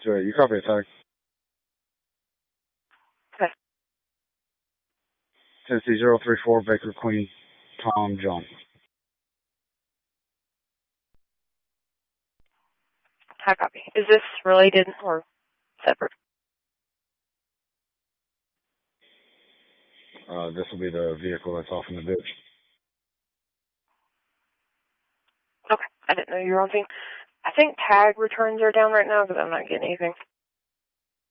You copy a tag. Okay. Tennessee 034, Baker Queen, Tom John. High copy. Is this related or separate? This will be the vehicle that's off in the ditch. Okay. I didn't know you were on scene. I think tag returns are down right now because I'm not getting anything.